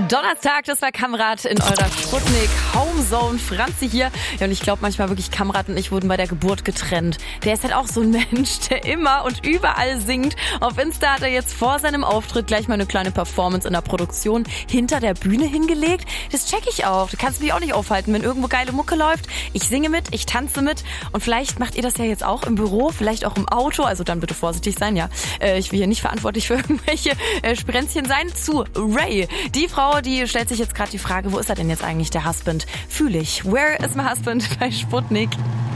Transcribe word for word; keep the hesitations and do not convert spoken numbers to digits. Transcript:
Donnerstag, das war Kamrat in eurer Sputnik Homezone. Franzi hier. Ja, und ich glaube manchmal wirklich, Kamrat und ich wurden bei der Geburt getrennt. Der ist halt auch so ein Mensch, der immer und überall singt. Auf Insta hat er jetzt vor seinem Auftritt gleich mal eine kleine Performance in der Produktion hinter der Bühne hingelegt. Das check ich auch. Du kannst mich auch nicht aufhalten, wenn irgendwo geile Mucke läuft. Ich singe mit, ich tanze mit. Und vielleicht macht ihr das ja jetzt auch im Büro, vielleicht auch im Auto. Also dann bitte vorsichtig sein, ja. Äh, ich will hier nicht verantwortlich für irgendwelche äh, Sprenzchen sein. Zu Ray. Die Frau, die stellt sich jetzt gerade die Frage, wo ist er denn jetzt eigentlich, der Husband? Fühl ich. Where is my husband bei Sputnik?